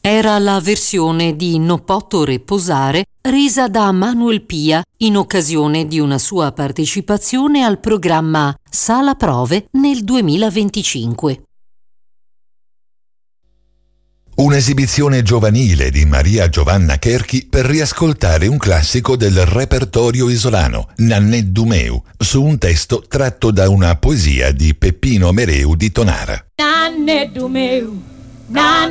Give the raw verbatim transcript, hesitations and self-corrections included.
Era la versione di No poto reposare resa da Manuel Pia in occasione di una sua partecipazione al programma Sala Prove nel duemilaventicinque. Un'esibizione giovanile di Maria Giovanna Cherchi per riascoltare un classico del repertorio isolano, Nanneddu meu, su un testo tratto da una poesia di Peppino Mereu di Tonara. Nanneddu meu, nan